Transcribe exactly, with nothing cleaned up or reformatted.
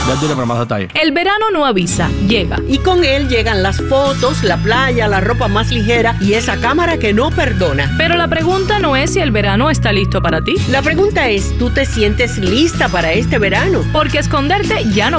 Ya dile para más detalles. El verano no avisa, llega. Y con él llegan las fotos, la playa, la ropa más ligera y esa cámara que no perdona. Pero la pregunta no es si el verano está listo para ti. La pregunta es, ¿tú te sientes lista para este verano? Porque esconderte ya no